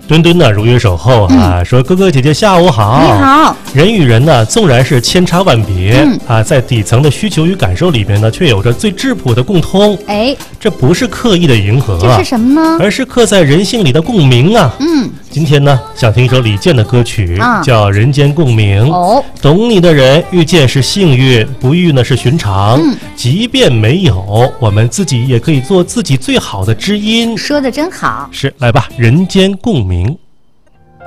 墩墩呢如约守候啊，说哥哥姐姐下午好。 你好。 人与人呢，纵然是千差万别，在底层的需求与感受里边呢，却有着最质朴的共通。 哎， 这不是刻意的迎合这是什么呢？ 而是刻在人性里的共鸣啊。今天呢，想听一首李健的歌曲，叫《人间共鸣》。哦，懂你的人遇见是幸运，不遇呢是寻常。即便没有，我们自己也可以做自己最好的知音。 说的真好。 是，来吧，人间共鸣。